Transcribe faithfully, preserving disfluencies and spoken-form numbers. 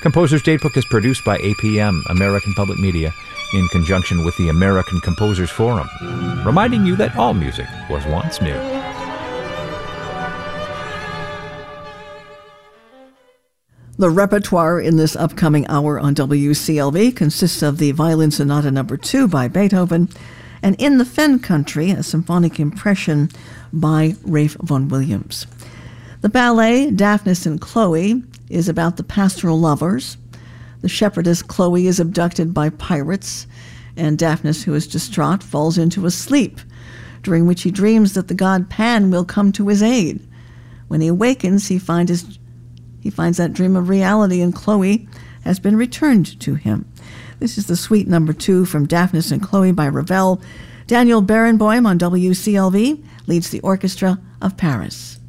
Composer's Datebook is produced by A P M, American Public Media, in conjunction with the American Composers Forum, reminding you that all music was once new. The repertoire in this upcoming hour on W C L V consists of the Violin Sonata Number two by Beethoven, and In the Fen Country, a symphonic impression by Ralph Vaughan Williams. The ballet, Daphnis and Chloe, is about the pastoral lovers. The shepherdess Chloe is abducted by pirates, and Daphnis, who is distraught, falls into a sleep, during which he dreams that the god Pan will come to his aid. When he awakens, he, find his, he finds that dream of reality, and Chloe has been returned to him. This is the suite number two from Daphnis and Chloe by Ravel. Daniel Barenboim on W C L V leads the Orchestra of Paris.